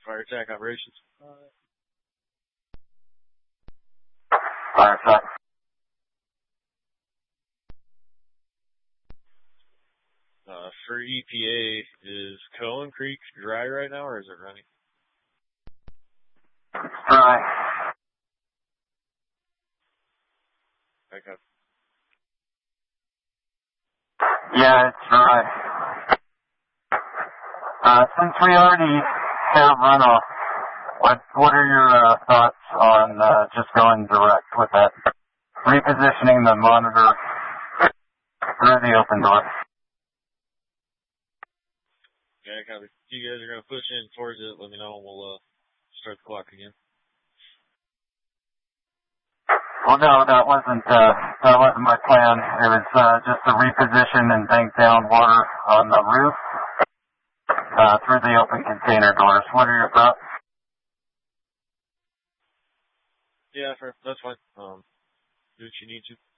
Fire attack operations. Fire attack. For EPA, is Cohen Creek dry right now, or is it running? Dry. Okay. Yeah, it's dry. Since we already have runoff, what are your thoughts on just going direct with that? Repositioning the monitor through the open door. Okay, copy. If you guys are going to push in towards it, let me know and we'll start the clock again. Well, no, that wasn't my plan. It was just to reposition and bank down water on the roof through the open container doors. What are your thoughts? Yeah, that's fine. Do what you need to.